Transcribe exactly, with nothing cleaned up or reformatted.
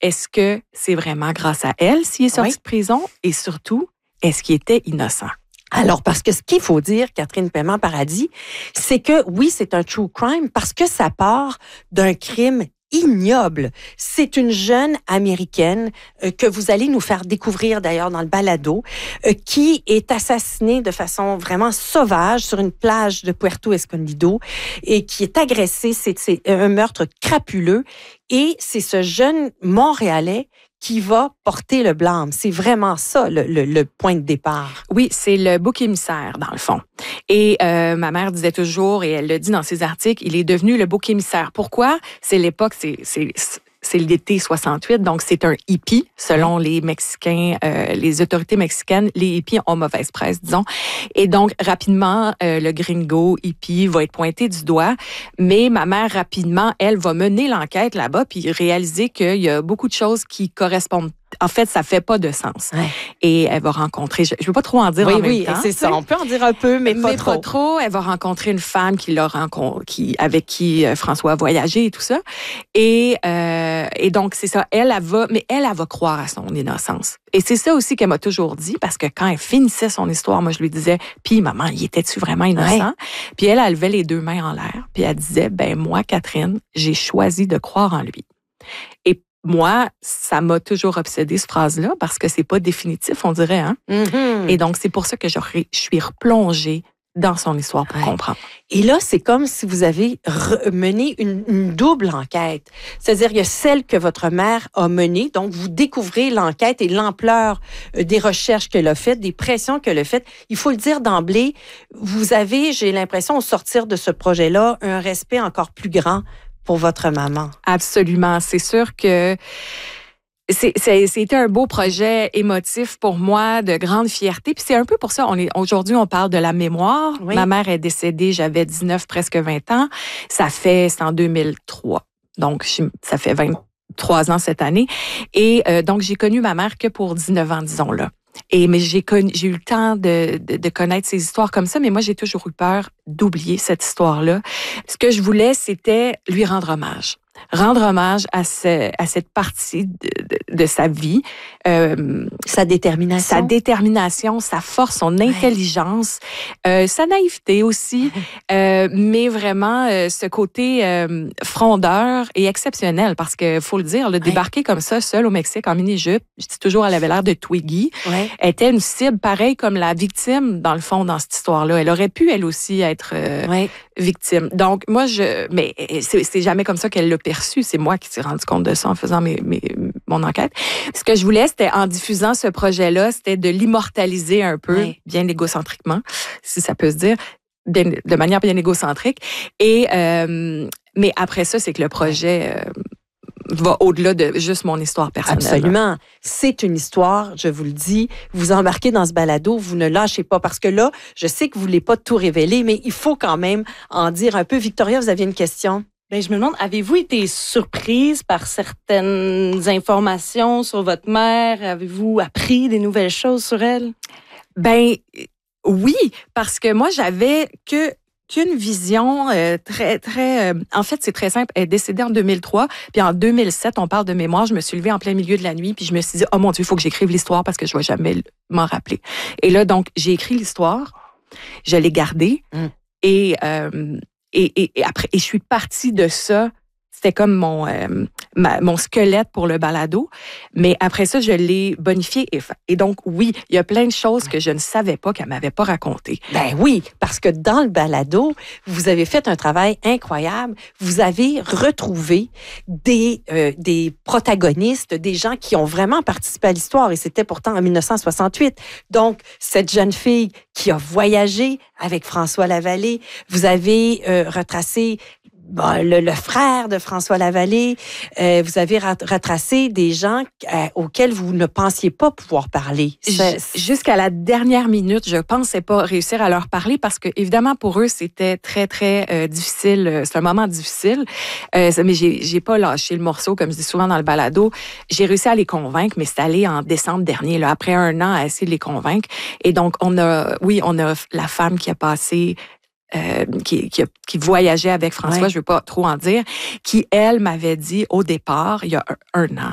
est-ce que c'est vraiment grâce à elle s'il est sorti Oui. de prison? Et surtout, est-ce qu'il était innocent? Alors, parce que ce qu'il faut dire, Catherine Paiement-Paradis, c'est que oui, c'est un true crime parce que ça part d'un crime ignoble. C'est une jeune Américaine euh, que vous allez nous faire découvrir d'ailleurs dans le balado, euh, qui est assassinée de façon vraiment sauvage sur une plage de Puerto Escondido et qui est agressée. C'est, c'est un meurtre crapuleux et c'est ce jeune Montréalais qui va porter le blâme. C'est vraiment ça, le, le, le point de départ. Oui, c'est le bouc émissaire, dans le fond. Et euh, ma mère disait toujours, et elle le dit dans ses articles, il est devenu le bouc émissaire. Pourquoi? C'est l'époque, c'est... c'est c'est l'été soixante-huit, donc c'est un hippie, selon les Mexicains, euh, les autorités mexicaines. Les hippies ont mauvaise presse, disons. Et donc, rapidement, euh, le gringo hippie va être pointé du doigt. Mais ma mère, rapidement, elle va mener l'enquête là-bas puis réaliser qu'il y a beaucoup de choses qui correspondent. En fait, ça fait pas de sens. Ouais. Et elle va rencontrer, je ne veux pas trop en dire oui, en même oui, temps. c'est ça. On peut en dire un peu, mais pas mais trop. pas trop. Elle va rencontrer une femme qui l'a rencontré, qui avec qui euh, François a voyagé et tout ça. Et euh, et donc c'est ça. Elle, elle va, mais elle, elle va croire à son innocence. Et c'est ça aussi qu'elle m'a toujours dit parce que quand elle finissait son histoire, moi je lui disais, puis maman, il était-tu vraiment innocent? Ouais. Puis elle, elle levait les deux mains en l'air, puis elle disait, ben moi, Catherine, j'ai choisi de croire en lui. Et moi, ça m'a toujours obsédé, cette phrase-là, parce que c'est pas définitif, on dirait. Hein? Mm-hmm. Et donc, c'est pour ça que je, je suis replongée dans son histoire pour ouais. comprendre. Et là, c'est comme si vous avez re- mené une, une double enquête. C'est-à-dire, il y a celle que votre mère a menée, donc vous découvrez l'enquête et l'ampleur des recherches qu'elle a faites, des pressions qu'elle a faites. Il faut le dire d'emblée, vous avez, j'ai l'impression, au sortir de ce projet-là, un respect encore plus grand pour votre maman. Absolument. C'est sûr que c'est, c'est, c'était un beau projet émotif pour moi, de grande fierté. Puis c'est un peu pour ça, on est, aujourd'hui, on parle de la mémoire. Oui. Ma mère est décédée, j'avais dix-neuf, presque vingt ans. Ça fait, c'est en deux mille trois. Donc, ça fait vingt-trois ans cette année. Et euh, donc, j'ai connu ma mère que pour dix-neuf ans, disons là. Et mais j'ai connu, j'ai eu le temps de, de, de connaître ces histoires comme ça, mais moi j'ai toujours eu peur d'oublier cette histoire-là. Ce que je voulais, c'était lui rendre hommage, rendre hommage à ce, à cette partie de, de, de sa vie, euh, sa détermination, sa détermination, sa force, son intelligence, ouais. euh, sa naïveté aussi, euh, mais vraiment euh, ce côté euh, frondeur et exceptionnel parce que faut le dire, le ouais. débarquer comme ça seul au Mexique en mini-jupe, je dis toujours, elle avait l'air de Twiggy. Ouais. Elle était une cible pareille comme la victime, dans le fond, dans cette histoire-là. Elle aurait pu, elle aussi, être euh, ouais. victime. Donc, moi, je... Mais c'est, c'est jamais comme ça qu'elle l'a perçu. C'est moi qui s'est rendu compte de ça en faisant mes, mes, mon enquête. Ce que je voulais, c'était, en diffusant ce projet-là, c'était de l'immortaliser un peu, ouais. bien égocentriquement, si ça peut se dire, bien, de manière bien égocentrique. Et, euh, mais après ça, c'est que le projet... Euh, va au-delà de juste mon histoire personnelle. Absolument. C'est une histoire, je vous le dis. Vous embarquez dans ce balado, vous ne lâchez pas. Parce que là, je sais que vous ne voulez pas tout révéler, mais il faut quand même en dire un peu. Victoria, vous aviez une question? Bien, je me demande, avez-vous été surprise par certaines informations sur votre mère? Avez-vous appris des nouvelles choses sur elle? Ben oui, parce que moi, j'avais que... qu'une vision euh, très, très... Euh, en fait, c'est très simple. Elle est décédée en deux mille trois, puis en deux mille sept, on parle de mémoire, je me suis levée en plein milieu de la nuit, puis je me suis dit, oh mon Dieu, il faut que j'écrive l'histoire parce que je ne vais jamais m'en rappeler. Et là, donc, j'ai écrit l'histoire, je l'ai gardée, mm. et, euh, et, et, et après, et je suis partie de ça. C'était comme mon, euh, ma, mon squelette pour le balado. Mais après ça, je l'ai bonifié. Et, et donc, oui, il y a plein de choses que je ne savais pas qu'elle ne m'avait pas racontées. Ben oui, parce que dans le balado, vous avez fait un travail incroyable. Vous avez retrouvé des, euh, des protagonistes, des gens qui ont vraiment participé à l'histoire. Et c'était pourtant en dix-neuf cent soixante-huit. Donc, cette jeune fille qui a voyagé avec François Lavallée, vous avez euh, retracé Bon, le, le frère de François Lavallée, euh, vous avez retracé des gens euh, auxquels vous ne pensiez pas pouvoir parler. C'est... Jusqu'à la dernière minute, je pensais pas réussir à leur parler parce que, évidemment, pour eux, c'était très, très euh, difficile. C'est un moment difficile. Euh, mais j'ai, j'ai pas lâché le morceau, comme je dis souvent dans le balado. J'ai réussi à les convaincre, mais c'est allé en décembre dernier, là, après un an à essayer de les convaincre. Et donc, on a, oui, on a la femme qui a passé Euh, qui, qui, qui voyageait avec François, ouais. je ne veux pas trop en dire, qui, elle, m'avait dit au départ, il y a un, un an,